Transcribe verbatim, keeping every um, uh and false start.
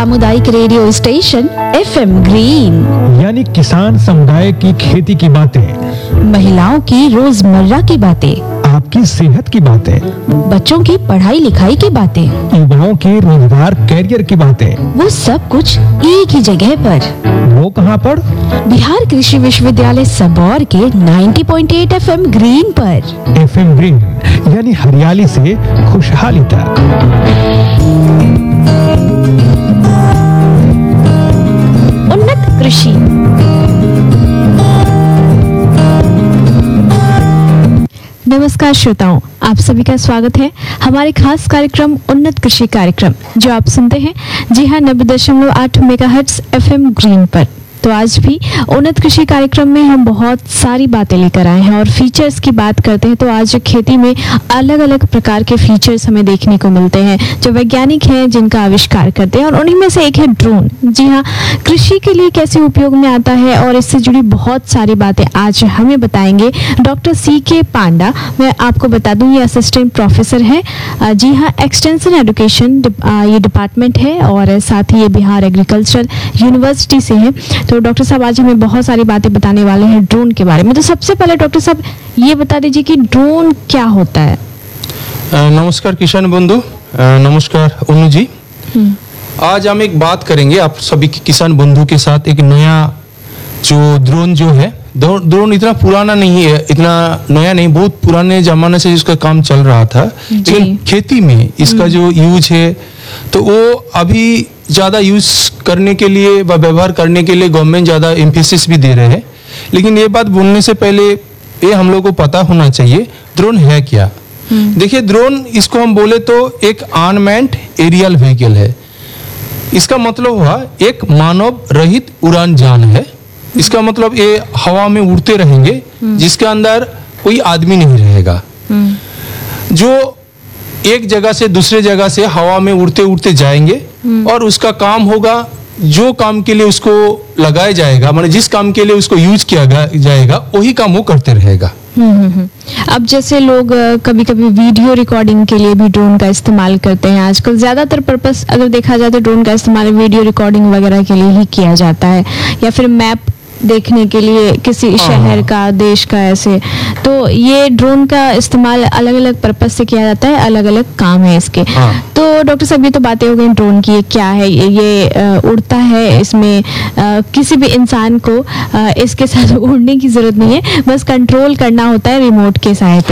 सामुदायिक radio station FM green, यानी किसान समुदाय की खेती की बातें, महिलाओं की रोजमर्रा की बातें, आपकी सेहत की बातें, बच्चों की पढ़ाई लिखाई की बातें, युवाओं के रोजगार कैरियर की बातें, वो सब कुछ एक ही जगह पर। वो कहाँ पर? बिहार कृषि विश्वविद्यालय सबौर के नब्बे पॉइंट आठ एफएम ग्रीन पर। एफएम ग्रीन यानी हरियाली से खुशहाली तक। उन्नत कृषि। नमस्कार श्रोताओं, आप सभी का स्वागत है हमारे खास कार्यक्रम उन्नत कृषि कार्यक्रम, जो आप सुनते हैं जी हाँ नब्बे दशमलव आठ मेगाहर्ट्ज एफएम ग्रीन पर। तो आज भी उन्नत कृषि कार्यक्रम में हम बहुत सारी बातें लेकर आए हैं और फीचर्स की बात करते हैं। तो आज खेती में अलग अलग प्रकार के फीचर्स हमें देखने को मिलते हैं जो वैज्ञानिक हैं जिनका आविष्कार करते हैं, और उन्हीं में से एक है ड्रोन। जी हाँ, कृषि के लिए कैसे उपयोग में आता है और इससे जुड़ी बहुत सारी बातें आज हमें बताएंगे डॉक्टर सी के पांडा। मैं आपको बता दूं ये असिस्टेंट प्रोफेसर है, जी हाँ, एक्सटेंशन एजुकेशन ये डिपार्टमेंट है, और साथ ही ये बिहार एग्रीकल्चरल यूनिवर्सिटी से है। तो डॉक्टर साहब आज हमें बहुत सारी बातें बताने वाले हैं ड्रोन के बारे में। तो सबसे पहले डॉक्टर साहब ये बता दीजिए कि ड्रोन क्या होता है। नमस्कार किसान बंधु, नमस्कार उन्नू जी। आज हम एक बात करेंगे आप सभी किसान बंधु के साथ। एक नया जो ड्रोन जो है, ड्रोन इतना पुराना नहीं है, इतना नया नहीं, बहुत पुराने जमाने से इसका काम चल रहा था, लेकिन खेती में इसका जो यूज है तो वो अभी ज़्यादा यूज करने के लिए व व्यवहार करने के लिए गवर्नमेंट ज़्यादा एम्फेसिस भी दे रहे हैं। लेकिन ये बात बोलने से पहले ये हम लोग को पता होना चाहिए ड्रोन है क्या। देखिए, ड्रोन इसको हम बोले तो एक अनमैन्ड एरियल व्हीकल है। इसका मतलब हुआ एक मानव रहित उड़ान यान है। इसका मतलब ये हवा में उड़ते रहेंगे जिसके अंदर कोई आदमी नहीं रहेगा, जो एक जगह से दूसरे जगह से हवा में उड़ते उड़ते जाएंगे और उसका काम होगा जो काम के लिए उसको लगाया जाएगा, मतलब जिस काम के लिए उसको यूज किया जाएगा वही काम वो करते रहेगा। अब जैसे लोग कभी कभी वीडियो रिकॉर्डिंग के लिए भी ड्रोन का इस्तेमाल करते हैं। आजकल ज्यादातर पर्पस अगर देखा जाए तो ड्रोन का इस्तेमाल वीडियो रिकॉर्डिंग वगैरह के लिए ही किया जाता है, या फिर मैप देखने के लिए किसी शहर का, देश का, ऐसे। तो ये ड्रोन का इस्तेमाल अलग अलग पर्पस से किया जाता है, अलग अलग काम है इसके। तो डॉक्टर साहब ये तो बातें हो गई ड्रोन की, ये क्या है, ये, ये उड़ता है, इसमें आ, किसी भी इंसान को आ, इसके साथ उड़ने की जरूरत नहीं है, बस कंट्रोल करना होता है रिमोट के सहायता